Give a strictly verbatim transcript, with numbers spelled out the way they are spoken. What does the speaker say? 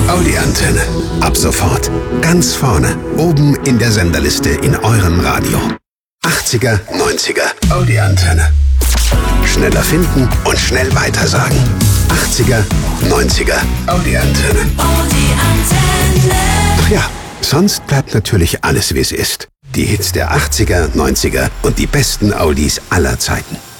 Audi Antenne. Ab sofort ganz vorne, oben in der Senderliste in eurem Radio. achtziger, neunziger Audi Antenne. Schneller finden und schnell weitersagen. achtziger, neunziger Audi Antenne. Audi Antenne. Ach ja, sonst bleibt natürlich alles, wie es ist. Die Hits der achtziger, neunziger und die besten Audis aller Zeiten.